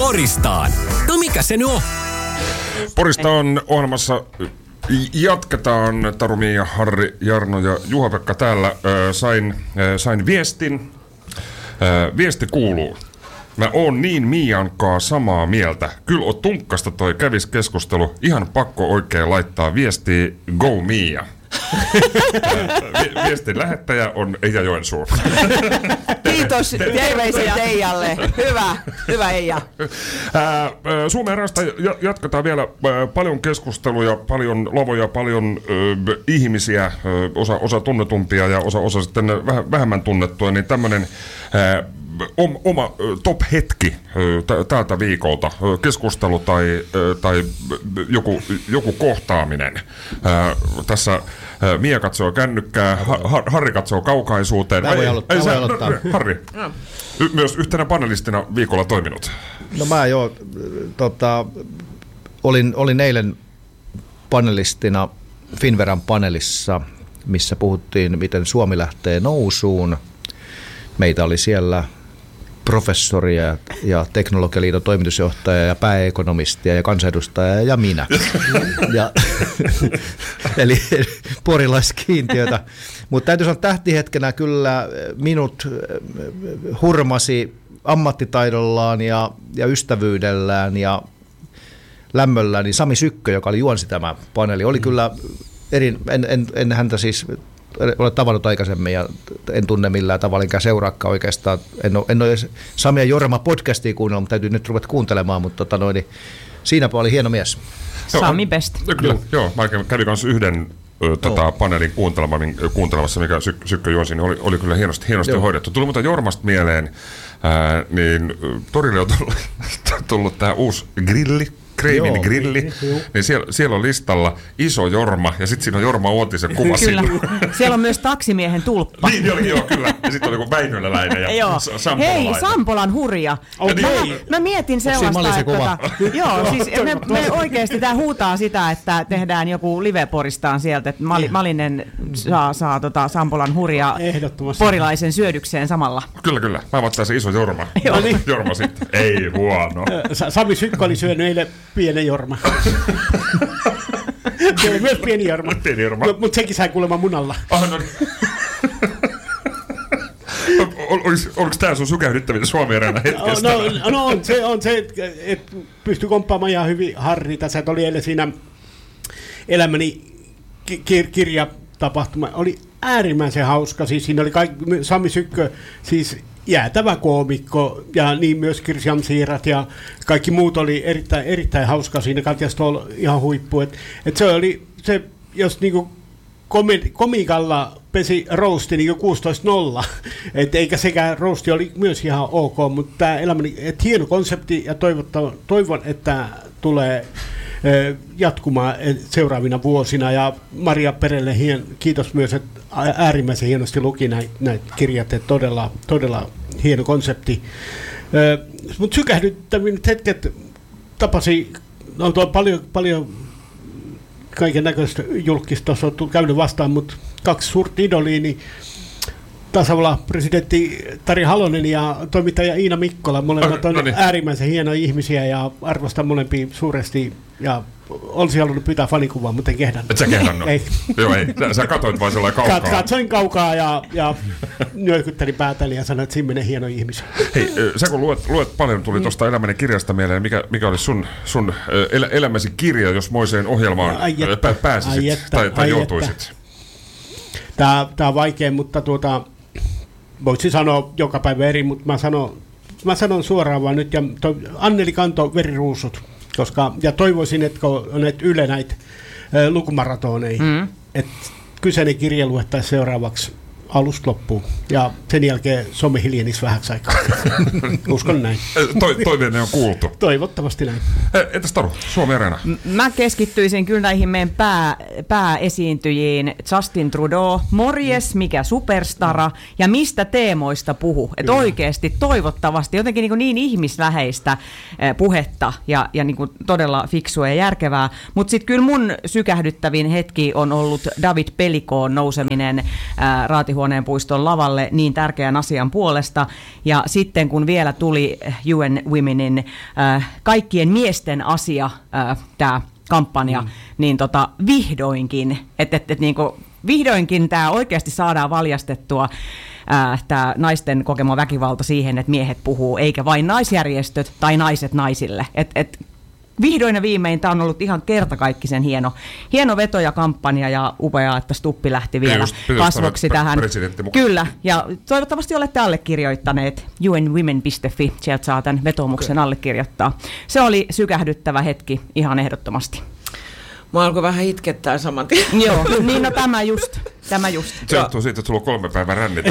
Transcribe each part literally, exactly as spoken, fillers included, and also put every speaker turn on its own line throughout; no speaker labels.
Poristaan. No mikä se nyt on?
Porista on ohjelmassa. Jatketaan. Taru, Mia, Harri, Jarno ja Juha-Pekka täällä. Ö, sain, ö, sain viestin. Ö, viesti kuuluu. Mä oon niin Miankaa samaa mieltä. Kyllä on tunkkasta toi kävis keskustelu. Ihan pakko oikein laittaa viestiä Go Mia. Viestin lähettäjä on Eija Joensuu.
Kiitos, terveisiä Teijalle. Hyvä, hyvä Eija.
Suomen erästä jatketaan vielä paljon keskusteluja, paljon lavoja, paljon ö, ihmisiä, ö, osa, osa tunnetumpia ja osa, osa sitten väh, vähemmän tunnettua, niin tämmöinen Oma, oma top-hetki tältä viikolta, keskustelu tai, tai joku, joku kohtaaminen. Tässä Mia katsoo kännykkää, Harri katsoo kaukaisuuteen.
Tämä voi aloittaa. Voi aloittaa.
Harri, y- myös yhtenä panelistina viikolla toiminut.
No mä jo tota, olin, olin eilen panelistina Finnveran panelissa, missä puhuttiin, miten Suomi lähtee nousuun. Meitä oli siellä professoria ja Teknologialiiton toimitusjohtaja ja pääekonomistia ja kansanedustaja ja minä. Ja, eli porilaiskiintiötä. Mutta täytyy sanoa, tähtihetkenä kyllä minut hurmasi ammattitaidollaan ja, ja ystävyydellään ja lämmöllään niin Sami Sykkö, joka oli juonsi tämä paneeli. Oli kyllä eri, en, en, en häntä siis ole tavannut aikaisemmin ja en tunne millään tavalla, enkä seuraakaan oikeastaan. En ole, en ole Sami ja Jorma podcastia kuunnella, mutta täytyy nyt ruveta kuuntelemaan, mutta tota noin, niin siinäpä oli hieno mies.
Sami best.
Kyllä, joo. joo mä kävin kanssa yhden ö, tota, paneelin kuuntelemassa, mikä Sy- Sykkö juonsi, niin oli, oli kyllä hienosti, hienosti hoidettu. Tuli mutta Jormasta mieleen, ää, niin torille on tullut, tullut tämä uusi grilli. Kreimin grilli, niin siellä, siellä on listalla iso Jorma, ja sitten siinä on Jorma Uotisen kuva.
Kyllä, siellä on myös taksimiehen tulppa.
Niin, joo, joo kyllä. Ja sitten on joku Väinöläläinen ja Sampolainen.
Hei, Sampolan hurja.
Okay.
Mä, mä mietin sellaista, että tota, joo, siis me, me oikeasti tää huutaa sitä, että tehdään joku live-poristaan sieltä, että Mal, Malinen saa, saa tota Sampolan hurja porilaisen syödykseen samalla.
Kyllä, kyllä. Mä ottaisin iso Jorma. Jorma sitten. Ei huono.
Sami Sykkö oli syönyt eilen pienen Jorma. Se oli myös pieni Jorma.
Pieni Jorma.
No, mutta sekin sai kuulemma munalla.
Ah, no niin. Oliko tämä sun sykähdyttävintä Suomi-eränä hetkestä?
No, no on se, on se että pystyi komppaamaan ihan hyvin Harri. Tässä oli eilen siinä elämäni kir- kirjatapahtuma. Oli äärimmäisen hauska. Siis siinä oli kaikki, Sami Sykkö, siis jäätävä koomikko ja niin myös Kirsiam Siirat ja kaikki muut oli erittäin, erittäin hauska siinä. Katja Stoll ihan huippu. Et, et se oli se, jos niinku komi- komikalla pesi roasti niin kuusitoista nolla, et eikä sekään roasti oli myös ihan ok, mutta tämä elämäni, et hieno konsepti ja toivon, että tulee jatkumaan seuraavina vuosina. Ja Maria Perelle hien, kiitos myös, että äärimmäisen hienosti luki näitä näit kirjat, että todella, todella hieno konsepti. Mutta sykähdyttävät hetket tapasi, on tuolla paljon, paljon kaiken näköistä julkista on käynyt vastaan, mutta kaksi suurta idolia, niin tasavallan presidentti Tari Halonen ja toimittaja Iina Mikkola, molemmat on no niin. äärimmäisen hienoja ihmisiä ja arvostan molempia suuresti ja olisin halunnut pyytää fanikuvaa, mutta en kehdannut.
Et sä kehdannut?
Ei.
Joo, ei. Sä katsoit vaan sellainen kaukaa.
Kat, katsoin kaukaa ja, ja nyökyttelin päätäni ja sanoin, että siinä menee hieno ihmisiä.
Hei, sä kun luet, luet paljon, tuli tuosta Elämäni kirjasta mieleen, mikä, mikä oli sun, sun el, elämäsi kirja, jos moiseen ohjelmaan pä, pääsisit aietta, tai, tai joutuisit?
Tämä, tämä on vaikea, mutta tuota, voisin sanoa joka päivä eri, mutta mä sanon, mä sanon suoraan vaan nyt, ja toi Anneli Kanto veriruusut, koska, ja toivoisin, että on näitä Yle näitä lukumaratoneja, mm. että kyseinen kirja luettaisiin seuraavaksi alusta loppuun, ja sen jälkeen some hiljenisi vähäksi aikaa. Uskon näin.
Toi, toiveenne on kuultu.
Toivottavasti näin.
Entäs Taru, Suomi-eräänä?
Mä keskittyisin kyllä näihin meidän pää, pääesiintyjiin. Justin Trudeau, morjes, mikä superstara, ja mistä teemoista puhu. Että oikeasti, toivottavasti, jotenkin niin, niin ihmisläheistä puhetta, ja, ja niin todella fiksua ja järkevää. Mutta sitten kyllä mun sykähdyttävin hetki on ollut David Pelikoon nouseminen ää, Raati Paasihuoneen puiston lavalle niin tärkeän asian puolesta. Ja sitten kun vielä tuli U N Womenin äh, kaikkien miesten asia, äh, tämä kampanja, mm. niin tota, vihdoinkin, että et, et, niinku, vihdoinkin tämä oikeasti saadaan valjastettua tämä naisten kokema väkivalta siihen, että miehet puhuu, eikä vain naisjärjestöt tai naiset naisille. Et, et, vihdoin ja viimein tämä on ollut ihan kertakaikkisen hieno, hieno veto ja kampanja ja upeaa, että Stuppi lähti vielä
just,
kasvoksi tähän. Kyllä, ja toivottavasti olette allekirjoittaneet u n women piste f i, sieltä saa tämän vetomuksen allekirjoittaa. Se oli sykähdyttävä hetki ihan ehdottomasti.
Mä alkoi vähän itkettää saman tien.
Joo, niin no tämä just. Tämä just.
Se johtuu siitä, että sulla on kolme päivää rännitä.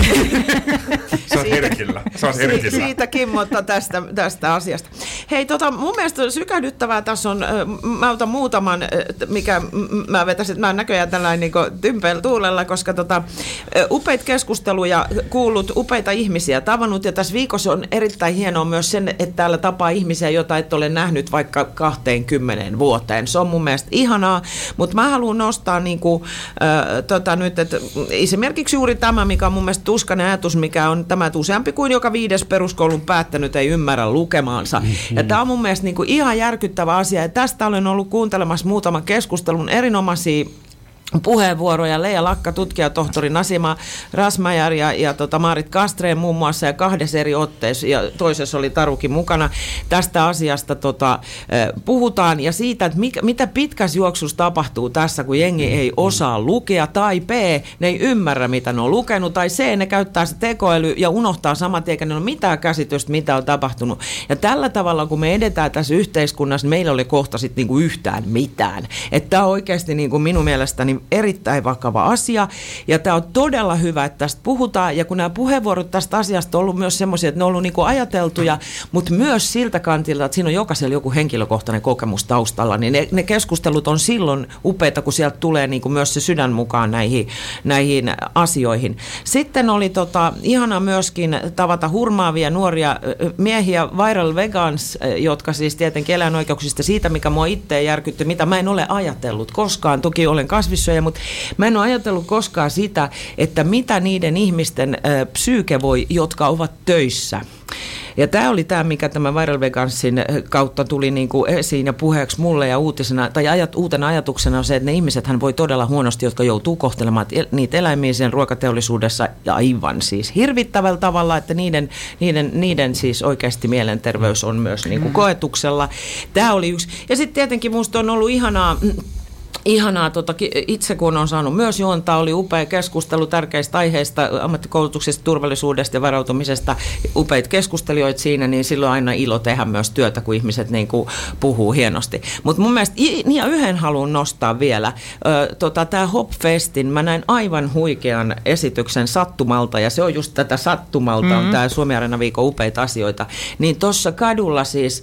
Sä oot herkillä. Sä oot herkillä.
Si- siitä Kimmotta tästä, tästä asiasta. Hei, tota, mun mielestä sykähdyttävää tässä on, mä otan muutaman, mikä mä vetäisin, mä oon näköjään tällainen niin tympeillä tuulella, koska tota, upeita keskusteluja kuullut, upeita ihmisiä tavannut, ja tässä viikossa on erittäin hienoa myös sen, että täällä tapaa ihmisiä, joita et ole nähnyt vaikka kahteenkymmeneen vuoteen. Se on mun mielestä ihanaa, mutta mä haluan nostaa niin kuin, äh, tota, nyt, että esimerkiksi juuri tämä, mikä on mun mielestä tuskainen ajatus, mikä on tämä, että useampi kuin joka viides peruskoulun päättänyt ei ymmärrä lukemaansa. Mm-hmm. Ja tämä on mun mielestä niin kuin ihan järkyttävä asia, ja tästä olen ollut kuuntelemassa muutaman keskustelun erinomaisia puheenvuoroja, Leija Lakka, tutkijatohtori Nasima Razmyar ja, ja tota Maarit Castrén muun muassa, ja kahdessa eri otteessa, ja toisessa oli Tarukin mukana. Tästä asiasta tota, puhutaan, ja siitä, että mikä, mitä pitkässä juoksussa tapahtuu tässä, kun jengi ei osaa lukea, tai B, ne ei ymmärrä, mitä ne on lukenut, tai C, ne käyttää se tekoäly ja unohtaa saman tien, eikä ne ole mitään käsitystä, mitä on tapahtunut. Ja tällä tavalla, kun me edetään tässä yhteiskunnassa, meillä oli kohta sitten niinku yhtään mitään. Että tämä on oikeasti niinku minun mielestäni erittäin vakava asia, ja tämä on todella hyvä, että tästä puhutaan, ja kun nämä puheenvuorot tästä asiasta on ollut myös semmoisia, että ne on ollut niinku ajateltuja, mutta myös siltä kantilta, että siinä on jokaisella joku henkilökohtainen kokemus taustalla, niin ne, ne keskustelut on silloin upeita, kun sieltä tulee niinku myös se sydän mukaan näihin, näihin asioihin. Sitten oli tota, ihana myöskin tavata hurmaavia nuoria miehiä, Viral Vegans, jotka siis tietenkin eläinoikeuksista siitä, mikä mua itse järkytti, mitä mä en ole ajatellut koskaan, toki olen kasvissyöjä, mutta mä en ole ajatellut koskaan sitä, että mitä niiden ihmisten ö, psyyke voi, jotka ovat töissä. Ja tämä oli tämä, mikä tämä Viral Vegansin kautta tuli niin kuin esiin ja puheeksi mulle, ja uutisena, tai ajat, uutena ajatuksena on se, että ne ihmisethän voi todella huonosti, jotka joutuu kohtelemaan niitä eläimiä sen ruokateollisuudessa ja aivan siis hirvittävällä tavalla, että niiden, niiden, niiden siis oikeasti mielenterveys on myös niin kuin koetuksella. Tämä oli yksi. Ja sitten tietenkin musta on ollut ihanaa, Ihanaa, tota, itse kun on saanut myös juontaa, oli upea keskustelu tärkeistä aiheista, ammattikoulutuksesta, turvallisuudesta ja varautumisesta, upeita keskustelijoita siinä, niin silloin aina ilo tehdä myös työtä, kun ihmiset niin kuin puhuu hienosti. Mutta mun mielestä, ja yhden haluan nostaa vielä, tota, tämä Hopfestin, mä näin aivan huikean esityksen sattumalta, ja se on just tätä sattumalta, mm-hmm. on tämä Suomi-Areena viikon upeita asioita, niin tuossa kadulla siis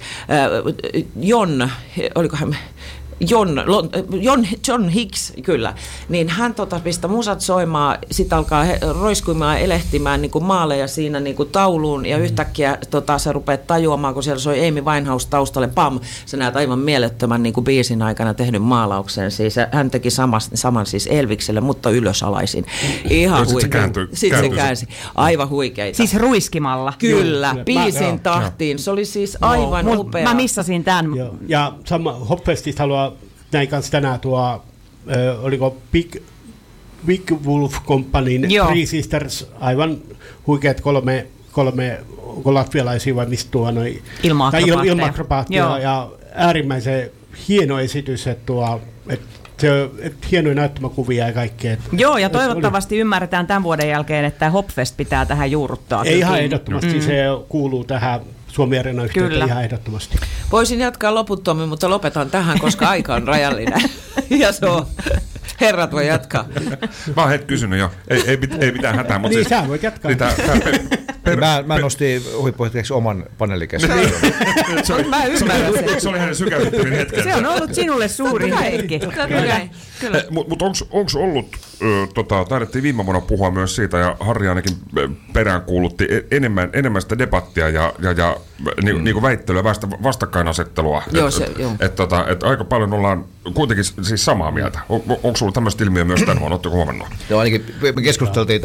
äh, Jon, olikohan John, John, John Hicks, kyllä, niin hän tota pistää musat soimaan, sitten alkaa he, roiskuimaan ja elehtimään niin kuin maaleja siinä niin kuin tauluun, ja yhtäkkiä tota, sä rupeat tajuamaan, kun siellä soi Amy Winehouse taustalle, pam, sä näet aivan mielettömän niin kuin biisin aikana tehnyt maalauksen, siis hän teki samas, saman siis Elvikselle, mutta ylösalaisin. Ihan huikea. Sitten se käänsi. Aivan huikeita.
Siis ruiskimalla.
Kyllä, Joo, biisin mä, tahtiin. Se oli siis aivan no, upea.
Mä missasin tämän.
Joo. Ja sama Hopfestista haluaa näin kanssa tänään tuo, äh, oliko Big, Big Wolf Companyn Three Sisters, aivan huikeat kolme, kolme latvialaisia vai mistä tuo noin
ilma-akrobaatteja.
ilma-akrobaatteja ja äärimmäisen hieno esitys, että tuo, että se, että hienoja näyttämäkuvia ja kaikkea.
Joo, ja toivottavasti oli... ymmärretään tämän vuoden jälkeen, että Hopfest pitää tähän juurruttaa.
Ei ihan ehdottomasti, mm. se kuuluu tähän Suomi-Areena yhteyteen ihan ehdottomasti.
Voisin jatkaa loputtomin, mutta lopetan tähän, koska aika on rajallinen. Ja se on. Herrat voi jatkaa.
Mä oon hetki kysynyt jo. Ei, ei, ei mitään hätää. Mutta
niin,
siis,
sä voit jatkaa.
Niin tää, tää per, per,
mä, mä nostin huippuhetkeksi oman paneelikeskustelun.
Mä ymmärrän sen.
Se oli hänen sykäytettyinen hetken.
Se on ollut sinulle suuri hetki.
Kyllä. Kyllä.
Mutta onko ollut, ö, tota, taidettiin viime vuonna puhua myös siitä, ja Harri ainakin peräänkuulutti enemmän, enemmän sitä debattia ja, ja, ja ni, mm. niinku väittelyä, vasta, vastakkainasettelua.
Joo,
et,
se,
et,
joo.
Et, tota, et aika paljon ollaan kuitenkin siis samaa mieltä. On, onko sulla tämmöistä ilmiöä myös tämän vuonna? Oletteko huomannut?
Joo, ainakin me keskusteltiin tästä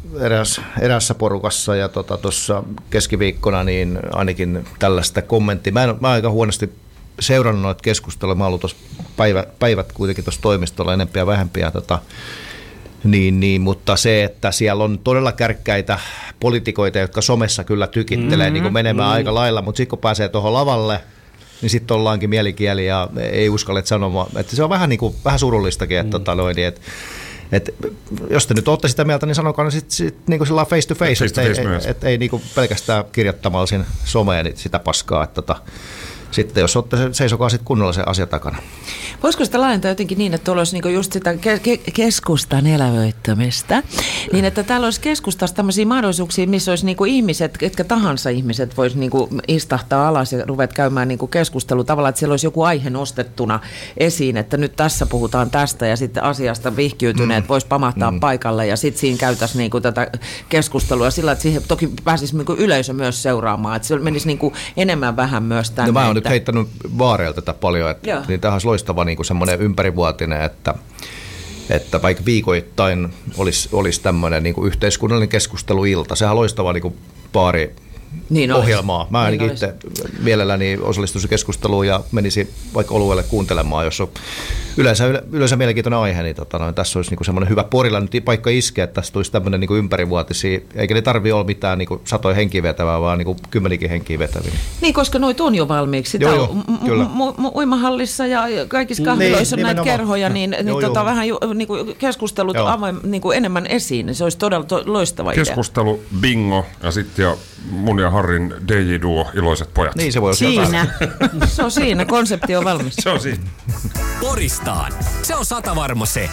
eräs, erässä porukassa ja tuossa tota, keskiviikkona niin ainakin tällaista kommenttia. Mä, en, mä aika huonosti seurannut noita keskusteluja. Mä oon ollut tuossa päivä, päivät kuitenkin tuossa toimistolla enempiä ja vähempiä. Tota, niin, niin, mutta se, että siellä on todella kärkkäitä poliitikoita, jotka somessa kyllä tykittelee mm-hmm, niin menemään mm-hmm. aika lailla, mutta sitten kun pääsee tuohon lavalle, niin sitten ollaankin mielikieli ja ei uskalla sanomaan. Että se on vähän, niin kuin, vähän surullistakin, että, mm. tota, noin, että et, jos te nyt olette sitä mieltä, niin sanokaa sitten sit, niin kuin face to face, face, että face ei, et, ei niin kuin pelkästään kirjoittamalla sinne someen niin sitä paskaa. Että, tota, sitten jos olette, seisokaa sitten kunnolla sen asian takana.
Voisiko sitä laajentaa jotenkin niin, että tuolla olisi niinku just sitä ke- ke- keskustan elävöittämistä, niin että täällä olisi keskustassa tämmöisiä mahdollisuuksia, missä olisi niinku ihmiset, ketkä tahansa ihmiset voisi niinku istahtaa alas ja ruveta käymään niinku keskustelua tavallaan, että siellä olisi joku aihe nostettuna esiin, että nyt tässä puhutaan tästä ja sitten asiasta vihkiytyneet mm. voisi pamahtaa mm. paikalle ja sitten siinä käytäisiin niinku tätä keskustelua sillä, että siihen toki pääsisi niinku yleisö myös seuraamaan, että se menisi niinku enemmän vähän myös tänne.
No mä oon nyt heittänyt vaareilta tätä paljon, että niin tähän olisi loistava niin kuin semmoinen ympärivuotinen, että, että vaikka viikoittain olisi, olisi tämmöinen niin kuin yhteiskunnallinen keskusteluilta. Sehän on loistava niin kuin baari niin ohjelmaa. Mä ainakin niin itse mielelläni osallistuisin keskusteluun ja menisin vaikka oluelle kuuntelemaan, jos on yleensä, yleensä mielenkiintoinen aihe, niin tota, no, tässä olisi niin semmoinen hyvä Porilla nyt paikka iskeä, että tässä tulisi tämmöinen niin ympärivuotisia, eikä ne tarvitse olla mitään niin satoja henkiä vetävää, vaan niin kymmenikin henkiä vetäviä.
Niin, koska noita on jo valmiiksi.
Joo, joo, kyllä.
M- m- uimahallissa ja kaikissa kahviloissa niin, on näitä kerhoja, niin, niin joo, tota, joo. vähän ju, niin kuin keskustelut avoin, niin kuin enemmän esiin. Se olisi todella to, loistava idea.
Keskustelu, bingo ja sitten ja mun ja Harrin D J-duo, iloiset pojat.
Niin se voi olla.
Siinä. Se on siinä. Konsepti on valmis.
Se on siinä.
Poristaan. Se on satavarma se.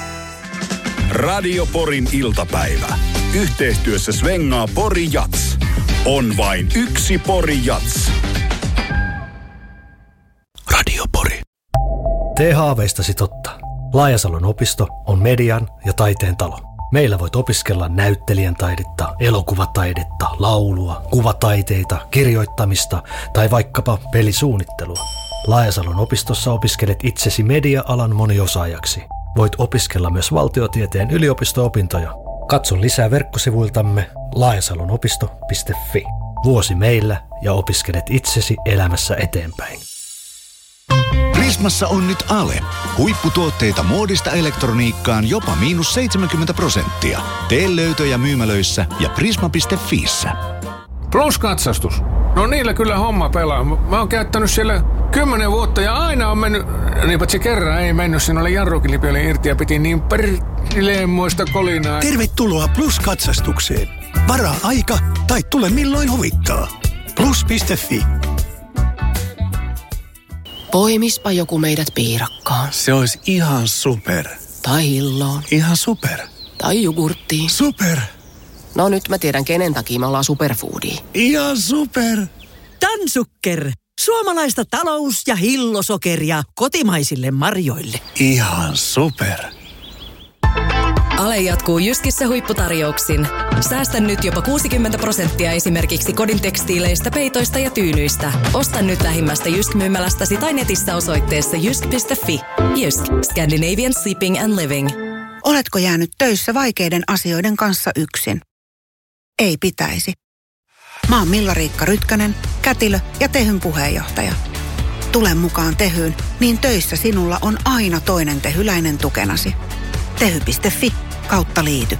Radio Porin iltapäivä. Yhteistyössä svengaa Pori Jats. On vain yksi Pori Jats. Radio Pori.
Tee haaveistasi totta. Laajasalon opisto on median ja taiteen talo. Meillä voit opiskella näyttelijän taidetta, elokuvataidetta, laulua, kuvataiteita, kirjoittamista tai vaikkapa pelisuunnittelua. Laajasalon opistossa opiskelet itsesi media-alan moniosaajaksi. Voit opiskella myös valtiotieteen yliopisto-opintoja. Katso lisää verkkosivuiltamme laajasalonopisto piste fi. Vuosi meillä ja opiskelet itsesi elämässä eteenpäin.
Prismassa on nyt Ale. Huipputuotteita muodista elektroniikkaan jopa miinus seitsemänkymmentä prosenttia. Tee löytöjä myymälöissä ja prisma piste fiissä.
Plus-katsastus. No niillä kyllä homma pelaa. Mä oon käyttänyt siellä kymmenen vuotta ja aina on mennyt, niin patsi kerran ei mennyt, siinä oli jarrukilpiölle irti ja piti niin perleemmoista kolinaa.
Tervetuloa Plus-katsastukseen. Varaa aika tai tule milloin huvittaa. plus piste fi.
Poimispa joku meidät piirakkaan.
Se olisi ihan super.
Tai hilloon.
Ihan super.
Tai jogurttiin.
Super.
No nyt mä tiedän, kenen takia me ollaan superfoodia.
Ihan super.
Tansukker. Suomalaista talous- ja hillosokeria kotimaisille marjoille.
Ihan super.
Ale jatkuu Jyskissä huipputarjouksin. Säästä nyt jopa kuusikymmentä prosenttia esimerkiksi kodin tekstiileistä, peitoista ja tyynyistä. Osta nyt lähimmästä Jysk-myymälästäsi tai netissä osoitteessa jysk piste fi. Jysk. Scandinavian Sleeping and Living.
Oletko jäänyt töissä vaikeiden asioiden kanssa yksin? Ei pitäisi. Mä oon Milla-Riikka Rytkönen, kätilö ja Tehyn puheenjohtaja. Tule mukaan Tehyyn, niin töissä sinulla on aina toinen tehyläinen tukenasi. tehy piste fi kautta liity.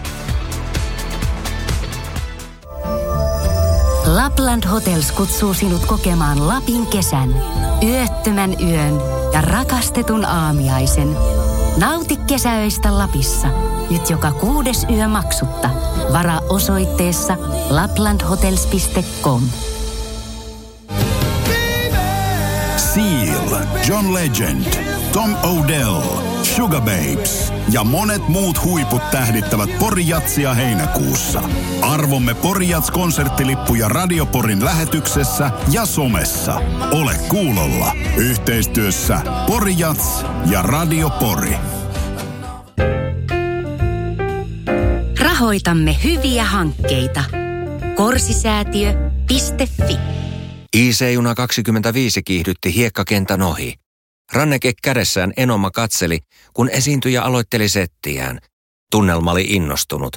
Lapland Hotels kutsuu sinut kokemaan Lapin kesän, yöttömän yön ja rakastetun aamiaisen. Nauti kesäöistä Lapissa, nyt joka kuudes yö maksutta. Varaa osoitteessa laplandhotels piste com.
Seal, John Legend, Tom Odell, Sugar Babes ja monet muut huiput tähdittävät Pori Jatsia heinäkuussa. Arvomme Pori Jats-konserttilippuja Radio Porin lähetyksessä ja somessa. Ole kuulolla. Yhteistyössä Pori Jats ja Radio Pori.
Rahoitamme hyviä hankkeita. Korsisäätiö piste fi.
I C-juna kaksikymmentäviisi kiihdytti hiekkakentän ohi. Ranneke kädessään Enoma katseli, kun esiintyjä aloitteli settiään. Tunnelma oli innostunut.